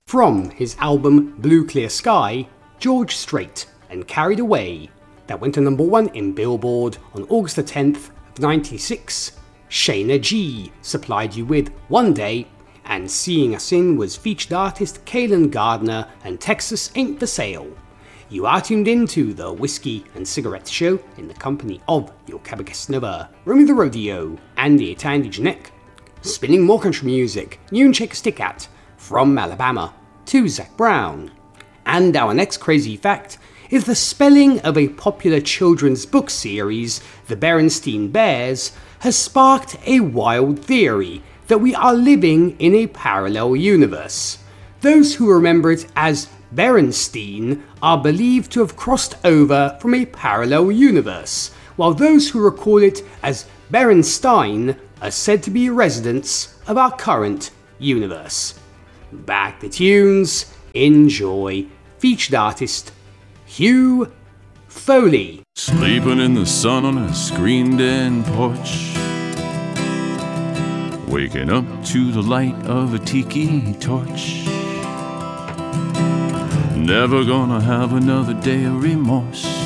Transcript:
From his album Blue Clear Sky, George Strait and Carried Away, that went to number 1 in Billboard on August the 10th of 96. Shayna G supplied you with One Day, and Seeing Us In was featured artist Kaylin Gardner and Texas Ain't For Sale. You are tuned into the Whiskey and Cigarette Show in the company of your Cabacaснова, Romy the Rodeo, Andy at Andy Janek, spinning more country music, you can check a stick at From Alabama to Zac Brown. And our next crazy fact is the spelling of a popular children's book series, The Berenstein Bears, has sparked a wild theory that we are living in a parallel universe. Those who remember it as Berenstein are believed to have crossed over from a parallel universe, while those who recall it as Berenstein are said to be residents of our current universe. Back to tunes, enjoy. Featured artist Hugh Foley. Sleeping in the sun on a screened-in porch, waking up to the light of a tiki torch. Never gonna have another day of remorse.